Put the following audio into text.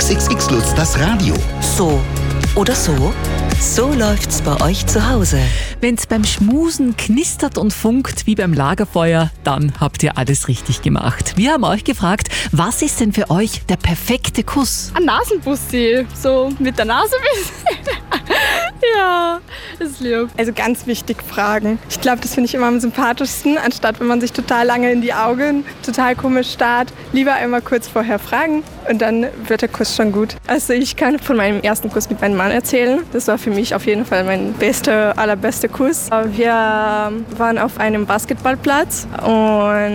XXX Lutz das Radio. So oder so? So läuft's bei euch zu Hause. Wenn's beim Schmusen knistert und funkt wie beim Lagerfeuer, dann habt ihr alles richtig gemacht. Wir haben euch gefragt, was ist denn für euch der perfekte Kuss? Ein Nasenbussi, so mit der Nase Ja, ist lieb. Also ganz wichtig fragen. Ich glaube, das finde ich immer am sympathischsten, anstatt wenn man sich total lange in die Augen total komisch starrt. Lieber einmal kurz vorher fragen und dann wird der Kuss schon gut. Also ich kann von meinem ersten Kuss mit meinem Mann erzählen. Das war für mich auf jeden Fall mein allerbester Kuss. Wir waren auf einem Basketballplatz und